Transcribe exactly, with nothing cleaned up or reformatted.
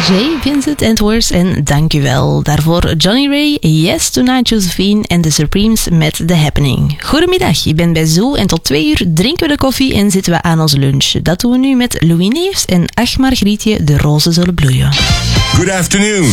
Jay, Vincent Edwards en dankjewel. Daarvoor Johnny Ray, Yes Tonight Josephine en The Supremes met The Happening. Goedemiddag, je bent bij Zoo en tot twee uur drinken we de koffie en zitten we aan onze lunch. Dat doen we nu met Louis Neefs en Ach Margrietje, de rozen zullen bloeien. Good afternoon.